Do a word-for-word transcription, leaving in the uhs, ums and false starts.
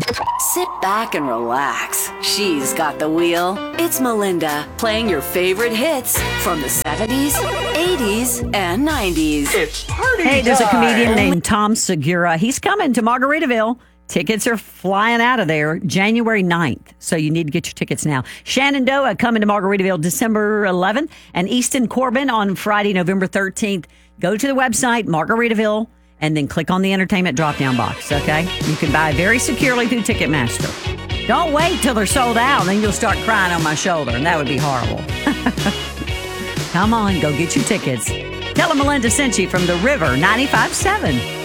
Sit back and relax. She's got the wheel. It's Melinda playing your favorite hits from the seventies, eighties, and nineties. It's party Hey, there's a time. comedian named Tom Segura. He's coming to Margaritaville. Tickets are flying out of there January ninth, so you need to get your tickets now. Shenandoah coming to Margaritaville December eleventh, and Easton Corbin on Friday, November thirteenth. Go to the website, Margaritaville, and then click on the entertainment drop-down box, okay? You can buy very securely through Ticketmaster. Don't wait till they're sold out, then you'll start crying on my shoulder, and that would be horrible. Come on, go get your tickets. Tell them Melinda sent you from the River ninety-five point seven.